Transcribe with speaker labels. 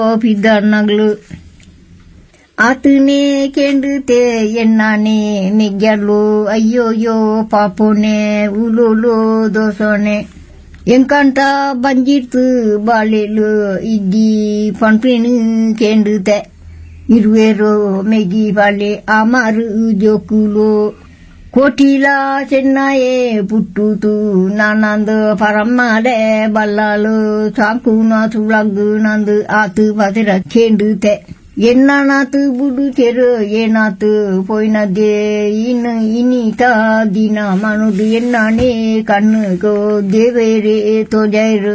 Speaker 1: ಪಿದ್ದರ್ನಗ್ಲು ಆತನೇ ಕೆಂಡುತ್ತೆ ಎನ್ನಾನೆ ನೆಗ್ಗಲು ಅಯ್ಯೋಯ್ಯೋ ಪಾಪೋನೆ ಉಲೋಲೋ ದೋಸೋನೆ ಎಂಕಂಟ ಬಂಜಿರ್ತು ಬಾಳೆಲು ಇದ್ದಿ ಪಂಪಿನು ಕೆಂಡುತ್ತೆ ಇರುವೆರೋ ಮೆಗಿ ಬಾಳೆ ಅಮಾರು ಜೋಕುಲು ಕೋಟಿಲಾ ಚೆನ್ನಯೇ ಪುಟ್ಟುತು ನಾನಂದು ಪರಮ್ಮಡೆ ಬಲ್ಲಾಲು ಸಾಕುನ ಸುಳಗ್ಗು ನಂದು ಆತು ಪತಿರ ಕೆಂಡುತ್ತೆ ಎನ್ನಾನಾತು ಬುಡು ಚೆರು ಏನಾತು ಪೋಯ್ನದೆ ಇನ್ನೀತ ದಿನ ಮನುದು ಎನ್ನಾನೆ ಕಣ್ಣುಗೋ ದೇವೇರೆ ತೋಜೈರು